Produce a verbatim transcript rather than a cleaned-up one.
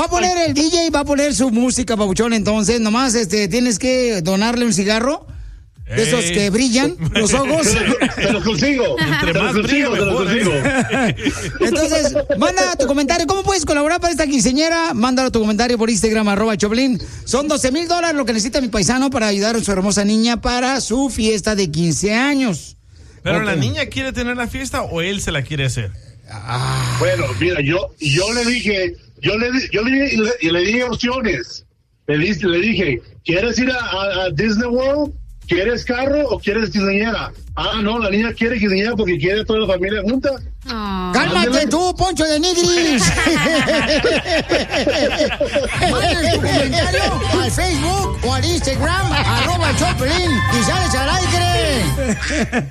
a poner el D J, va a poner su música, papuchón, entonces, nomás este, tienes que donarle un cigarro. De esos Ey. que brillan los ojos. Te los consigo. Entre Te más los brilla, consigo, te los mejor, ¿eh? consigo. Entonces, manda tu comentario. ¿Cómo puedes colaborar para esta quinceañera? Mándalo tu comentario por Instagram, arroba Choplin. Son doce mil dólares lo que necesita mi paisano para ayudar a su hermosa niña para su fiesta de quince años. ¿Pero Ok. la niña quiere tener la fiesta o él se la quiere hacer? Bueno, mira, yo, yo le dije, yo le, di- yo le, di- le, le di opciones. Le, di- le dije, ¿quieres ir a, a- a Disney World? ¿Quieres carro o quieres quinceañera? Ah, no, la niña quiere quinceañera porque quiere toda la familia junta. Oh. ¡Cálmate tú, Poncho de Nigris! Manda tu comentario al Facebook o al Instagram, arroba Choplin, y sales al aire.